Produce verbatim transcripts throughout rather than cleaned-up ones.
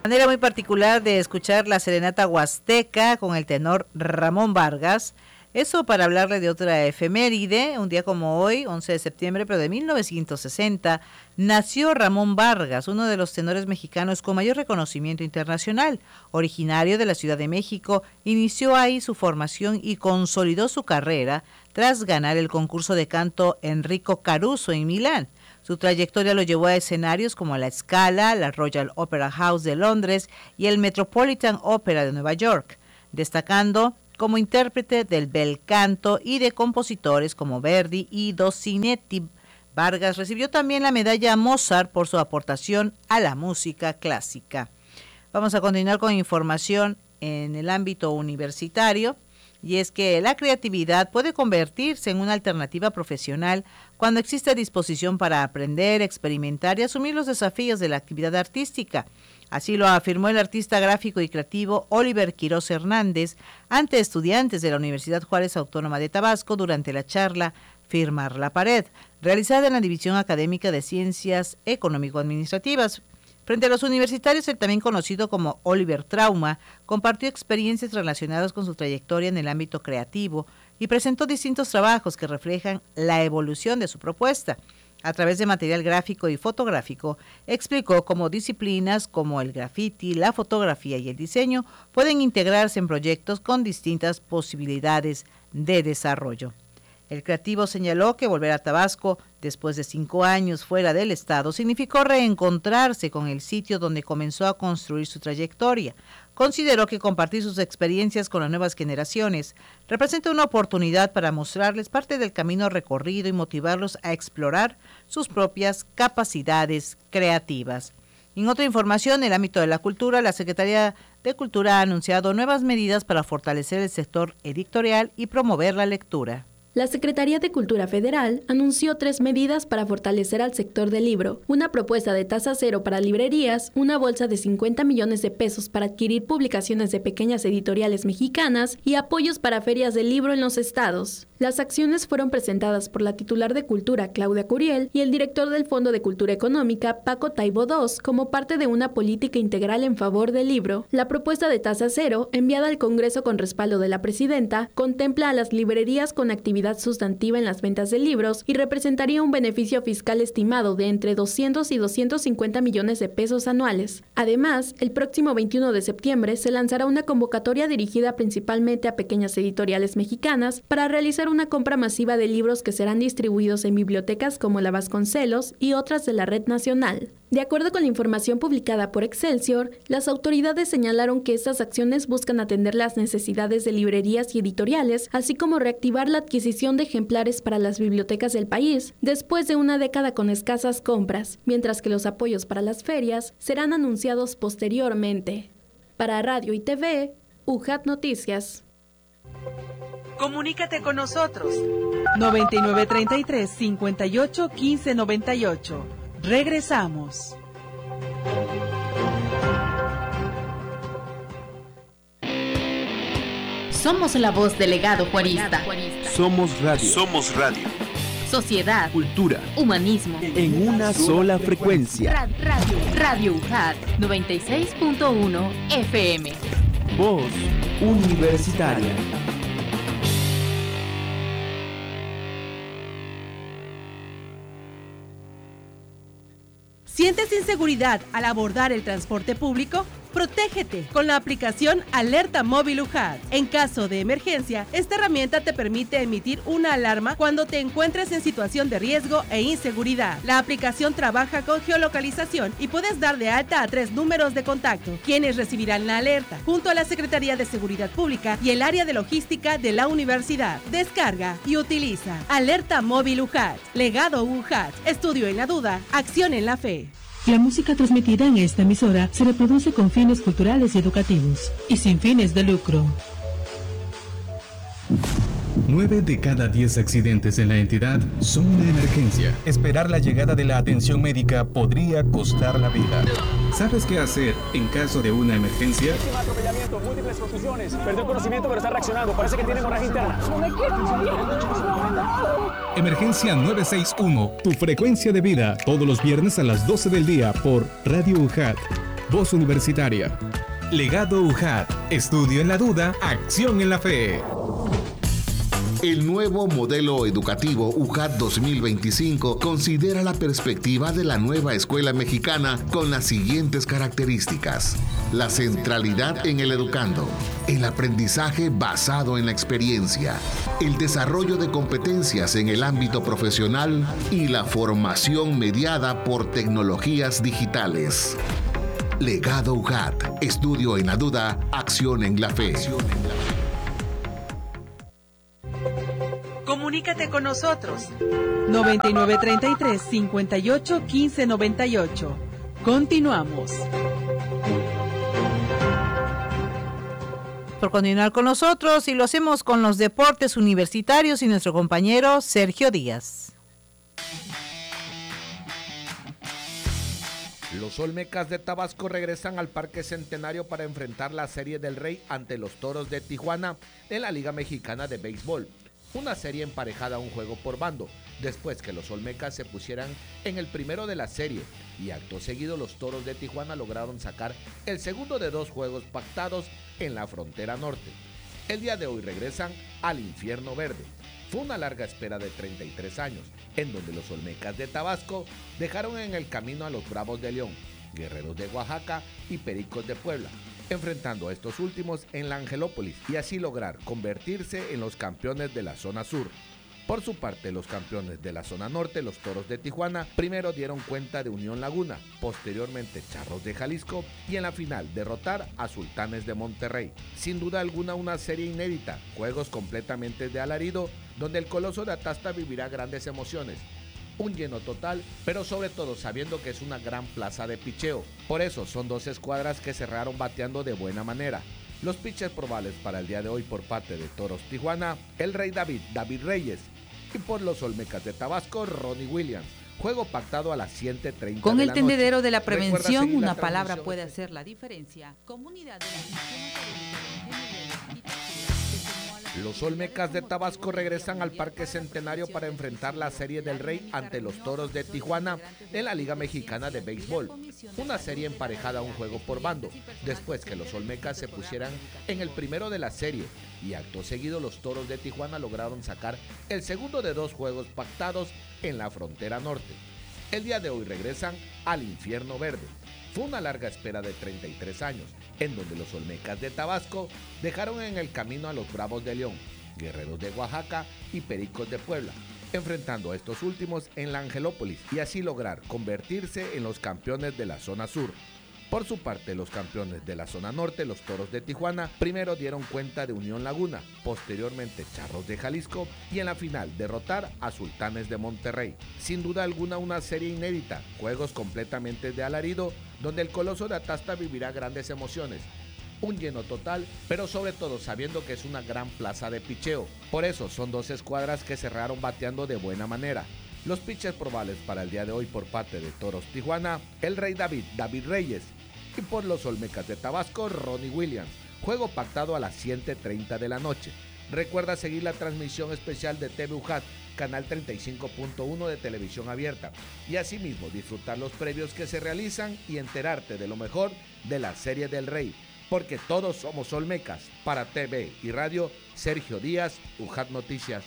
Manera muy particular de escuchar la serenata huasteca con el tenor Ramón Vargas. Eso para hablarle de otra efeméride. Un día como hoy, once de septiembre, pero de mil novecientos sesenta, nació Ramón Vargas, uno de los tenores mexicanos con mayor reconocimiento internacional. Originario de la Ciudad de México, inició ahí su formación y consolidó su carrera tras ganar el concurso de canto Enrico Caruso en Milán. Su trayectoria lo llevó a escenarios como la Scala, la Royal Opera House de Londres y el Metropolitan Opera de Nueva York, destacando como intérprete del bel canto y de compositores como Verdi y Donizetti. Vargas recibió también la medalla Mozart por su aportación a la música clásica. Vamos a continuar con información en el ámbito universitario. Y es que la creatividad puede convertirse en una alternativa profesional cuando existe disposición para aprender, experimentar y asumir los desafíos de la actividad artística. Así lo afirmó el artista gráfico y creativo Oliver Quiroz Hernández ante estudiantes de la Universidad Juárez Autónoma de Tabasco durante la charla Firmar la Pared, realizada en la División Académica de Ciencias Económico-Administrativas. Frente a los universitarios, el también conocido como Oliver Trauma compartió experiencias relacionadas con su trayectoria en el ámbito creativo y presentó distintos trabajos que reflejan la evolución de su propuesta. A través de material gráfico y fotográfico, explicó cómo disciplinas como el graffiti, la fotografía y el diseño pueden integrarse en proyectos con distintas posibilidades de desarrollo. El creativo señaló que volver a Tabasco, después de cinco años fuera del estado, significó reencontrarse con el sitio donde comenzó a construir su trayectoria. Consideró que compartir sus experiencias con las nuevas generaciones representa una oportunidad para mostrarles parte del camino recorrido y motivarlos a explorar sus propias capacidades creativas. En otra información, en el ámbito de la cultura, la Secretaría de Cultura ha anunciado nuevas medidas para fortalecer el sector editorial y promover la lectura. La Secretaría de Cultura Federal anunció tres medidas para fortalecer al sector del libro: una propuesta de tasa cero para librerías, una bolsa de cincuenta millones de pesos para adquirir publicaciones de pequeñas editoriales mexicanas y apoyos para ferias del libro en los estados. Las acciones fueron presentadas por la titular de Cultura, Claudia Curiel, y el director del Fondo de Cultura Económica, Paco Taibo segundo, como parte de una política integral en favor del libro. La propuesta de tasa cero, enviada al Congreso con respaldo de la presidenta, contempla a las librerías con actividad sustantiva en las ventas de libros y representaría un beneficio fiscal estimado de entre doscientos y doscientos cincuenta millones de pesos anuales. Además, el próximo veintiuno de septiembre se lanzará una convocatoria dirigida principalmente a pequeñas editoriales mexicanas para realizar una compra masiva de libros que serán distribuidos en bibliotecas como la Vasconcelos y otras de la red nacional. De acuerdo con la información publicada por Excelsior, las autoridades señalaron que estas acciones buscan atender las necesidades de librerías y editoriales, así como reactivar la adquisición de ejemplares para las bibliotecas del país, después de una década con escasas compras, mientras que los apoyos para las ferias serán anunciados posteriormente. Para Radio y T V, U J A T Noticias. Comunícate con nosotros. noventa y nueve treinta y tres, cincuenta y ocho, quince noventa y ocho. Regresamos. Somos la voz del legado juarista. Somos radio. Somos radio. Sociedad, cultura, humanismo. En una sola frecuencia. Radio, Radio U J A T noventa y seis punto uno F M. Voz universitaria. ¿Sientes inseguridad al abordar el transporte público? Protégete con la aplicación Alerta Móvil U J A T. En caso de emergencia, esta herramienta te permite emitir una alarma cuando te encuentres en situación de riesgo e inseguridad. La aplicación trabaja con geolocalización y puedes dar de alta a tres números de contacto, quienes recibirán la alerta, junto a la Secretaría de Seguridad Pública y el área de logística de la universidad. Descarga y utiliza Alerta Móvil U J A T. Legado U J A T. Estudio en la duda, acción en la fe. La música transmitida en esta emisora se reproduce con fines culturales y educativos y sin fines de lucro. Nueve de cada diez accidentes en la entidad son una emergencia. Esperar la llegada de la atención médica podría costar la vida. ¿Sabes qué hacer en caso de una emergencia? Atropellamiento, múltiples contusiones. Perdió conocimiento pero está reaccionando. Parece que tiene hemorragia interna. Emergencia nueve seis uno. Tu frecuencia de vida. Todos los viernes a las doce del día por Radio U J A T. Voz Universitaria. Legado U J A D. Estudio en la duda, acción en la fe. El nuevo modelo educativo U J A D dos mil veinticinco considera la perspectiva de la nueva escuela mexicana con las siguientes características: la centralidad en el educando, el aprendizaje basado en la experiencia, el desarrollo de competencias en el ámbito profesional y la formación mediada por tecnologías digitales. Legado U J A D. Estudio en la duda, acción en la fe. Comunícate con nosotros. noventa y nueve treinta y tres, cincuenta y ocho, quince noventa y ocho. Continuamos. Por continuar con nosotros, y lo hacemos con los deportes universitarios y nuestro compañero Sergio Díaz. Los Olmecas de Tabasco regresan al Parque Centenario para enfrentar la Serie del Rey ante los Toros de Tijuana en la Liga Mexicana de Béisbol. Una serie emparejada a un juego por bando, después que los Olmecas se pusieran en el primero de la serie y acto seguido los Toros de Tijuana lograron sacar el segundo de dos juegos pactados en la frontera norte. El día de hoy regresan al infierno verde. Fue una larga espera de treinta y tres años, en donde los Olmecas de Tabasco dejaron en el camino a los Bravos de León, Guerreros de Oaxaca y Pericos de Puebla, enfrentando a estos últimos en la Angelópolis y así lograr convertirse en los campeones de la zona sur. Por su parte, los campeones de la zona norte, los Toros de Tijuana, primero dieron cuenta de Unión Laguna, posteriormente Charros de Jalisco y en la final derrotar a Sultanes de Monterrey. Sin duda alguna una serie inédita, juegos completamente de alarido, donde el Coloso de Atasta vivirá grandes emociones. Un lleno total, pero sobre todo sabiendo que es una gran plaza de picheo. Por eso son dos escuadras que cerraron bateando de buena manera. Los pitchers probables para el día de hoy por parte de Toros Tijuana, el Rey David, David Reyes, y por los Olmecas de Tabasco, Ronnie Williams. Juego pactado a las siete treinta Con de el la tendedero noche. de la prevención, una la palabra puede hacer la diferencia. Comunidad de la Los Olmecas de Tabasco regresan al Parque Centenario para enfrentar la Serie del Rey ante los Toros de Tijuana en la Liga Mexicana de Béisbol. Una serie emparejada a un juego por bando, después que los Olmecas se pusieran en el primero de la serie y acto seguido los Toros de Tijuana lograron sacar el segundo de dos juegos pactados en la frontera norte. El día de hoy regresan al infierno verde. Fue una larga espera de treinta y tres años, en donde los Olmecas de Tabasco dejaron en el camino a los Bravos de León, Guerreros de Oaxaca y Pericos de Puebla, enfrentando a estos últimos en la Angelópolis y así lograr convertirse en los campeones de la zona sur. Por su parte, los campeones de la zona norte, los Toros de Tijuana, primero dieron cuenta de Unión Laguna, posteriormente Charros de Jalisco y en la final derrotar a Sultanes de Monterrey. Sin duda alguna una serie inédita, juegos completamente de alarido, donde el Coloso de Atasta vivirá grandes emociones. Un lleno total, pero sobre todo sabiendo que es una gran plaza de picheo. Por eso son dos escuadras que cerraron bateando de buena manera. Los pitchers probables para el día de hoy por parte de Toros Tijuana, el Rey David, David Reyes, y por los Olmecas de Tabasco, Ronnie Williams. Juego pactado a las siete treinta de la noche. Recuerda seguir la transmisión especial de T V U J A D, canal treinta y cinco punto uno de televisión abierta, y asimismo disfrutar los previos que se realizan y enterarte de lo mejor de la Serie del Rey, porque todos somos Olmecas. Para T V y Radio, Sergio Díaz, U J A D Noticias.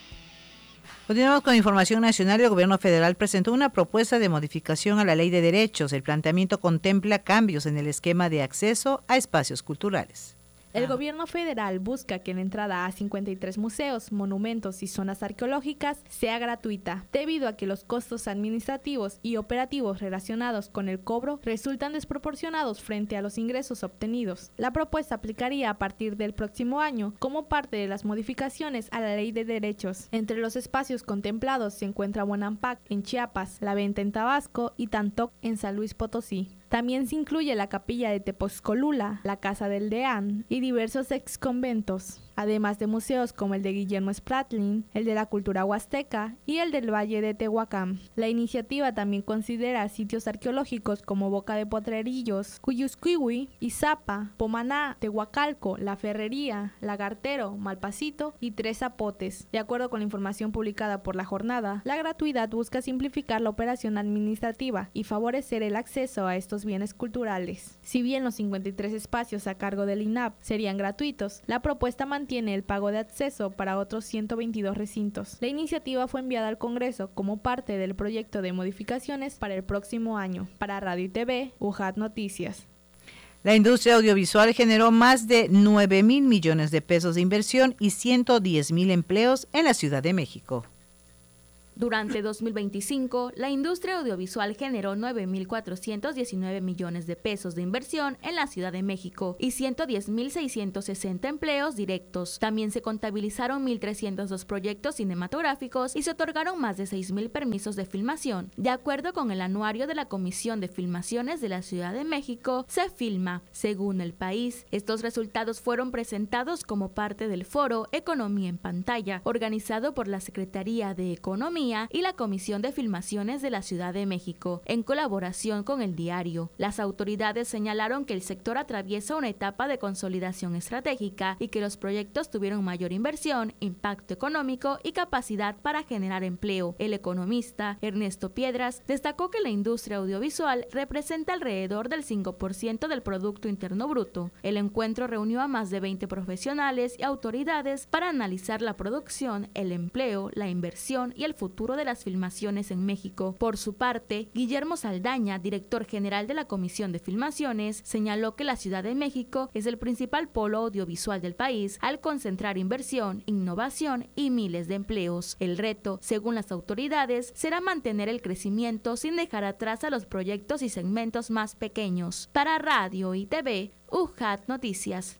Continuamos con información nacional. El gobierno federal presentó una propuesta de modificación a la Ley de Derechos. El planteamiento contempla cambios en el esquema de acceso a espacios culturales. El gobierno federal busca que la entrada a cincuenta y tres museos, monumentos y zonas arqueológicas sea gratuita, debido a que los costos administrativos y operativos relacionados con el cobro resultan desproporcionados frente a los ingresos obtenidos. La propuesta aplicaría a partir del próximo año como parte de las modificaciones a la Ley de Derechos. Entre los espacios contemplados se encuentra Bonampak en Chiapas, La Venta en Tabasco y Tantoc en San Luis Potosí. También se incluye la capilla de Tepozcolula, la Casa del Deán y diversos exconventos. además de museos como el de Guillermo Spratlin, el de la cultura huasteca y el del Valle de Tehuacán. La iniciativa también considera sitios arqueológicos como Boca de Potrerillos, Cuyusquiwi, Izapa, Pomaná, Tehuacalco, La Ferrería, Lagartero, Malpasito y Tres Zapotes. De acuerdo con la información publicada por la jornada, la gratuidad busca simplificar la operación administrativa y favorecer el acceso a estos bienes culturales. Si bien los cincuenta y tres espacios a cargo del I N A P serían gratuitos, la propuesta mantiene el pago de acceso para otros ciento veintidós recintos. La iniciativa fue enviada al Congreso como parte del proyecto de modificaciones para el próximo año. Para Radio y T V, U J A T Noticias. La industria audiovisual generó más de nueve mil millones de pesos de inversión y ciento diez mil empleos en la Ciudad de México. Durante dos mil veinticinco, la industria audiovisual generó nueve mil cuatrocientos diecinueve millones de pesos de inversión en la Ciudad de México y ciento diez mil seiscientos sesenta empleos directos. También se contabilizaron mil trescientos dos proyectos cinematográficos y se otorgaron más de seis mil permisos de filmación. De acuerdo con el anuario de la Comisión de Filmaciones de la Ciudad de México, se filma. Según El País, estos resultados fueron presentados como parte del foro Economía en Pantalla, organizado por la Secretaría de Economía y la Comisión de Filmaciones de la Ciudad de México, en colaboración con El Diario. Las autoridades señalaron que el sector atraviesa una etapa de consolidación estratégica y que los proyectos tuvieron mayor inversión, impacto económico y capacidad para generar empleo. El economista Ernesto Piedras destacó que la industria audiovisual representa alrededor del cinco por ciento del Producto Interno Bruto. El encuentro reunió a más de veinte profesionales y autoridades para analizar la producción, el empleo, la inversión y el futuro de las filmaciones en México. Por su parte, Guillermo Saldaña, director general de la Comisión de Filmaciones, señaló que la Ciudad de México es el principal polo audiovisual del país al concentrar inversión, innovación y miles de empleos. El reto, según las autoridades, será mantener el crecimiento sin dejar atrás a los proyectos y segmentos más pequeños. Para Radio y T V, U J A T Noticias.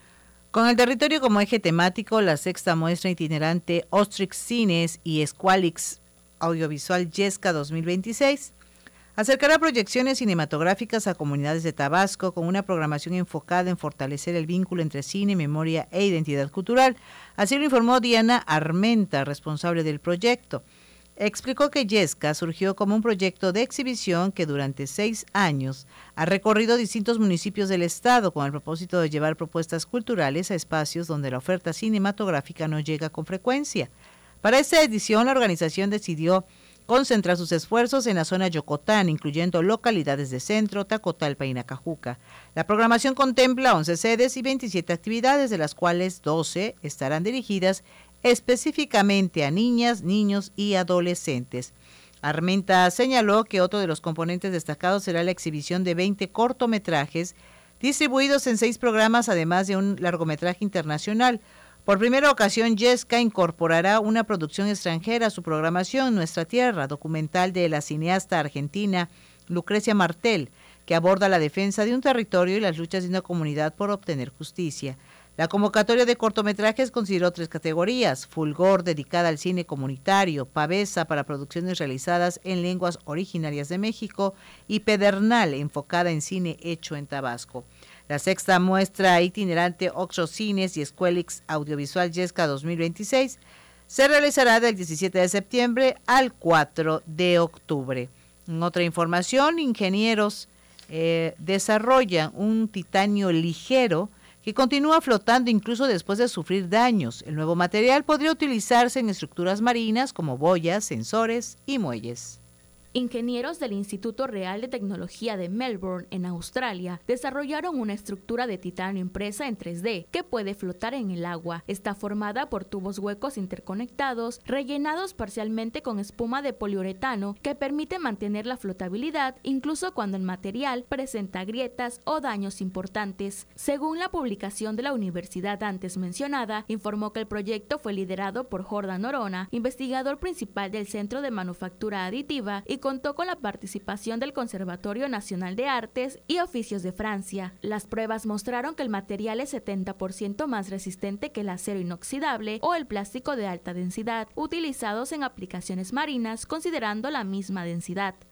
Con el territorio como eje temático, la sexta muestra itinerante Ostrix Cines y Esqualix Audiovisual Yesca dos mil veintiséis acercará proyecciones cinematográficas a comunidades de Tabasco con una programación enfocada en fortalecer el vínculo entre cine, memoria e identidad cultural. Así lo informó Diana Armenta, responsable del proyecto. Explicó que Yesca surgió como un proyecto de exhibición que durante seis años ha recorrido distintos municipios del estado con el propósito de llevar propuestas culturales a espacios donde la oferta cinematográfica no llega con frecuencia. Para esta edición, la organización decidió concentrar sus esfuerzos en la zona Yocotán, incluyendo localidades de Centro, Tacotalpa y Nacajuca. La programación contempla once sedes y veintisiete actividades, de las cuales doce estarán dirigidas específicamente a niñas, niños y adolescentes. Armenta señaló que otro de los componentes destacados será la exhibición de veinte cortometrajes distribuidos en seis programas, además de un largometraje internacional. Por primera ocasión, Yesca incorporará una producción extranjera a su programación, Nuestra Tierra, documental de la cineasta argentina Lucrecia Martel, que aborda la defensa de un territorio y las luchas de una comunidad por obtener justicia. La convocatoria de cortometrajes consideró tres categorías: Fulgor, dedicada al cine comunitario; Pavesa, para producciones realizadas en lenguas originarias de México; y Pedernal, enfocada en cine hecho en Tabasco. La sexta muestra itinerante Oxo Cines y Esqualix Audiovisual Yesca dos mil veintiséis se realizará del diecisiete de septiembre al cuatro de octubre. En otra información, ingenieros eh, desarrollan un titanio ligero que continúa flotando incluso después de sufrir daños. El nuevo material podría utilizarse en estructuras marinas como boyas, sensores y muelles. Ingenieros del Instituto Real de Tecnología de Melbourne, en Australia, desarrollaron una estructura de titanio impresa en tres D que puede flotar en el agua. Está formada por tubos huecos interconectados, rellenados parcialmente con espuma de poliuretano que permite mantener la flotabilidad incluso cuando el material presenta grietas o daños importantes. Según la publicación de la universidad antes mencionada, informó que el proyecto fue liderado por Jordan Orona, investigador principal del Centro de Manufactura Aditiva, y contó con la participación del Conservatorio Nacional de Artes y Oficios de Francia. Las pruebas mostraron que el material es setenta por ciento más resistente que el acero inoxidable o el plástico de alta densidad, utilizados en aplicaciones marinas considerando la misma densidad.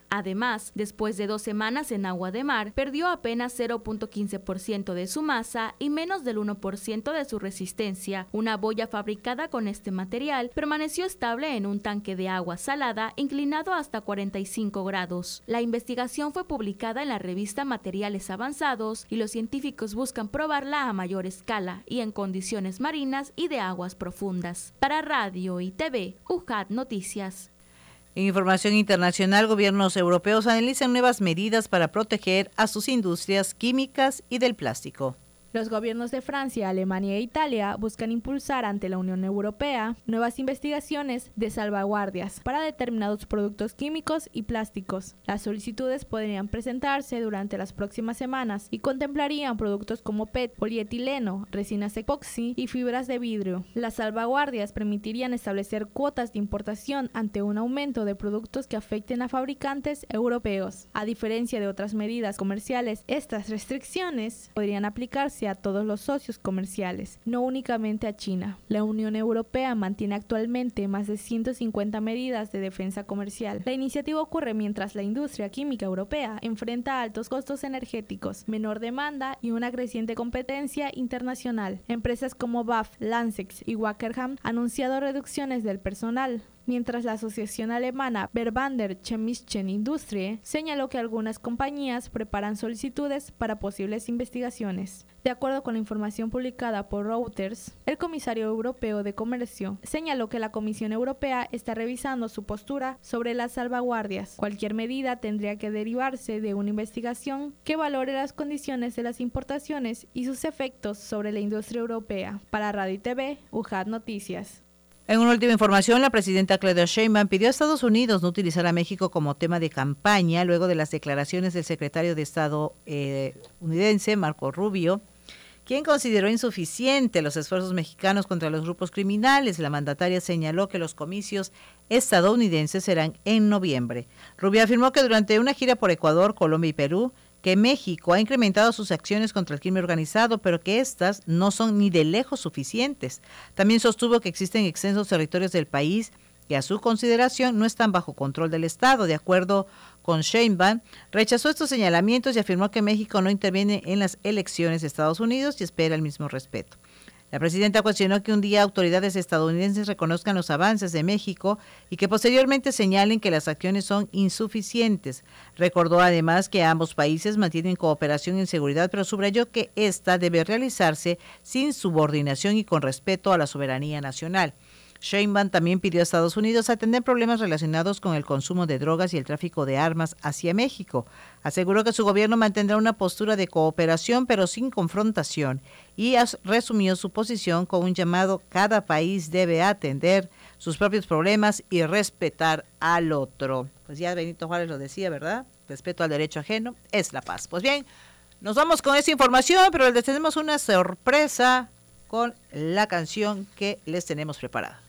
Además, después de dos semanas en agua de mar, perdió apenas cero punto quince por ciento de su masa y menos del uno por ciento de su resistencia. Una boya fabricada con este material permaneció estable en un tanque de agua salada inclinado hasta cuarenta y cinco grados. La investigación fue publicada en la revista Materiales Avanzados y los científicos buscan probarla a mayor escala y en condiciones marinas y de aguas profundas. Para Radio y T V, U J A T Noticias. En información internacional, gobiernos europeos analizan nuevas medidas para proteger a sus industrias químicas y del plástico. Los gobiernos de Francia, Alemania e Italia buscan impulsar ante la Unión Europea nuevas investigaciones de salvaguardias para determinados productos químicos y plásticos. Las solicitudes podrían presentarse durante las próximas semanas y contemplarían productos como P E T, polietileno, resinas epoxi y fibras de vidrio. Las salvaguardias permitirían establecer cuotas de importación ante un aumento de productos que afecten a fabricantes europeos. A diferencia de otras medidas comerciales, estas restricciones podrían aplicarse a todos los socios comerciales, no únicamente a China. La Unión Europea mantiene actualmente más de ciento cincuenta medidas de defensa comercial. La iniciativa ocurre mientras la industria química europea enfrenta altos costos energéticos, menor demanda y una creciente competencia internacional. Empresas como B A F, Lanxess y Wackerham han anunciado reducciones del personal, mientras la asociación alemana Verbander Chemischen Industrie señaló que algunas compañías preparan solicitudes para posibles investigaciones. De acuerdo con la información publicada por Reuters, el comisario europeo de Comercio señaló que la Comisión Europea está revisando su postura sobre las salvaguardias. Cualquier medida tendría que derivarse de una investigación que valore las condiciones de las importaciones y sus efectos sobre la industria europea. Para Radio y T V, U J A T Noticias. En una última información, la presidenta Claudia Sheinbaum pidió a Estados Unidos no utilizar a México como tema de campaña luego de las declaraciones del secretario de Estado eh, estadounidense, Marco Rubio, quien consideró insuficiente los esfuerzos mexicanos contra los grupos criminales. La mandataria señaló que los comicios estadounidenses serán en noviembre. Rubio afirmó que durante una gira por Ecuador, Colombia y Perú, que México ha incrementado sus acciones contra el crimen organizado, pero que estas no son ni de lejos suficientes. También sostuvo que existen extensos territorios del país que a su consideración no están bajo control del Estado. De acuerdo con Sheinbaum, rechazó estos señalamientos y afirmó que México no interviene en las elecciones de Estados Unidos y espera el mismo respeto. La presidenta cuestionó que un día autoridades estadounidenses reconozcan los avances de México y que posteriormente señalen que las acciones son insuficientes. Recordó además que ambos países mantienen cooperación en seguridad, pero subrayó que esta debe realizarse sin subordinación y con respeto a la soberanía nacional. Sheinbaum también pidió a Estados Unidos atender problemas relacionados con el consumo de drogas y el tráfico de armas hacia México. Aseguró que su gobierno mantendrá una postura de cooperación pero sin confrontación y resumió su posición con un llamado: cada país debe atender sus propios problemas y respetar al otro. Pues ya Benito Juárez lo decía, ¿verdad? Respeto al derecho ajeno es la paz. Pues bien, nos vamos con esa información, pero les tenemos una sorpresa con la canción que les tenemos preparada.